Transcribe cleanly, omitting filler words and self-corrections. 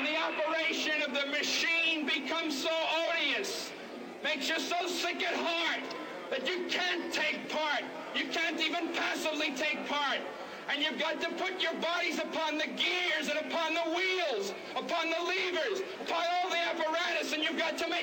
when the operation of the machine becomes so odious, makes you so sick at heart that you can't take part. You can't even passively take part. And you've got to put your bodies upon the gears and upon the wheels, upon the levers, upon all the apparatus, and you've got to make